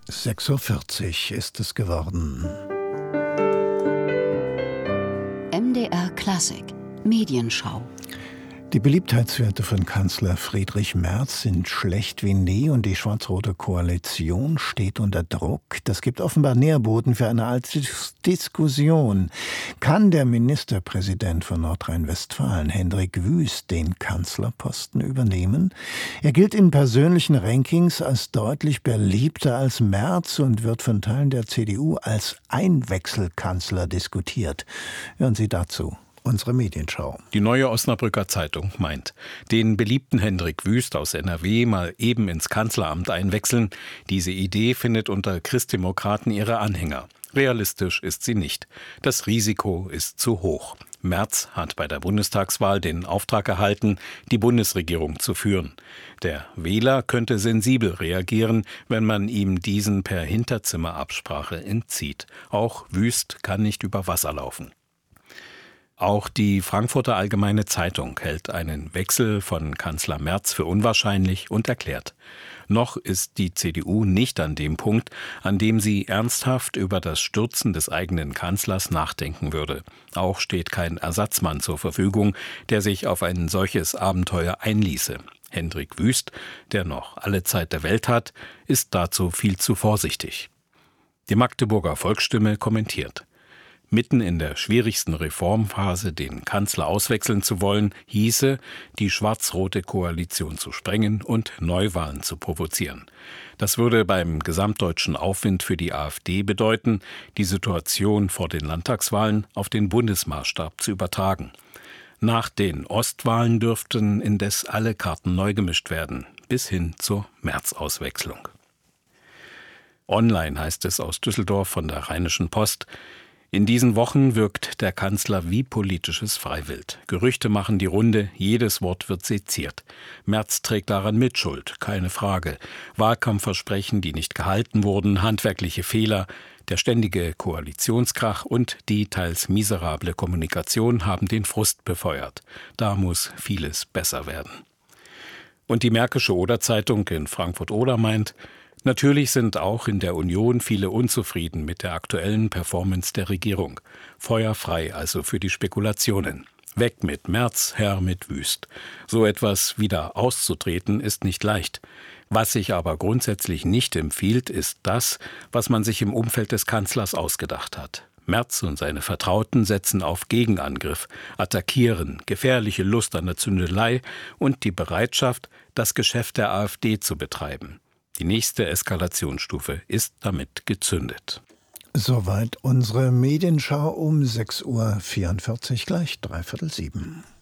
6:40 Uhr ist es geworden. MDR Klassik Medienschau. Die Beliebtheitswerte von Kanzler Friedrich Merz sind schlecht wie nie und die schwarz-rote Koalition steht unter Druck. Das gibt offenbar Nährboden für eine alte Diskussion. Kann der Ministerpräsident von Nordrhein-Westfalen, Hendrik Wüst, den Kanzlerposten übernehmen? Er gilt in persönlichen Rankings als deutlich beliebter als Merz und wird von Teilen der CDU als Einwechselkanzler diskutiert. Hören Sie dazu. Unsere Medienschau. Die Neue Osnabrücker Zeitung meint, den beliebten Hendrik Wüst aus NRW mal eben ins Kanzleramt einwechseln. Diese Idee findet unter Christdemokraten ihre Anhänger. Realistisch ist sie nicht. Das Risiko ist zu hoch. Merz hat bei der Bundestagswahl den Auftrag erhalten, die Bundesregierung zu führen. Der Wähler könnte sensibel reagieren, wenn man ihm diesen per Hinterzimmerabsprache entzieht. Auch Wüst kann nicht über Wasser laufen. Auch die Frankfurter Allgemeine Zeitung hält einen Wechsel von Kanzler Merz für unwahrscheinlich und erklärt: Noch ist die CDU nicht an dem Punkt, an dem sie ernsthaft über das Stürzen des eigenen Kanzlers nachdenken würde. Auch steht kein Ersatzmann zur Verfügung, der sich auf ein solches Abenteuer einließe. Hendrik Wüst, der noch alle Zeit der Welt hat, ist dazu viel zu vorsichtig. Die Magdeburger Volksstimme kommentiert: Mitten in der schwierigsten Reformphase den Kanzler auswechseln zu wollen, hieße, die schwarz-rote Koalition zu sprengen und Neuwahlen zu provozieren. Das würde beim gesamtdeutschen Aufwind für die AfD bedeuten, die Situation vor den Landtagswahlen auf den Bundesmaßstab zu übertragen. Nach den Ostwahlen dürften indes alle Karten neu gemischt werden, bis hin zur März-Auswechslung. Online heißt es aus Düsseldorf von der Rheinischen Post: In diesen Wochen wirkt der Kanzler wie politisches Freiwild. Gerüchte machen die Runde, jedes Wort wird seziert. Merz trägt daran Mitschuld, keine Frage. Wahlkampfversprechen, die nicht gehalten wurden, handwerkliche Fehler, der ständige Koalitionskrach und die teils miserable Kommunikation haben den Frust befeuert. Da muss vieles besser werden. Und die Märkische Oder-Zeitung in Frankfurt-Oder meint: Natürlich sind auch in der Union viele unzufrieden mit der aktuellen Performance der Regierung. Feuerfrei also für die Spekulationen. Weg mit Merz, her mit Wüst. So etwas wieder auszutreten ist nicht leicht. Was sich aber grundsätzlich nicht empfiehlt, ist das, was man sich im Umfeld des Kanzlers ausgedacht hat. Merz und seine Vertrauten setzen auf Gegenangriff, attackieren, gefährliche Lust an der Zündelei und die Bereitschaft, das Geschäft der AfD zu betreiben. Die nächste Eskalationsstufe ist damit gezündet. Soweit unsere Medienschau um 6:44 Uhr, gleich 6:45 Uhr.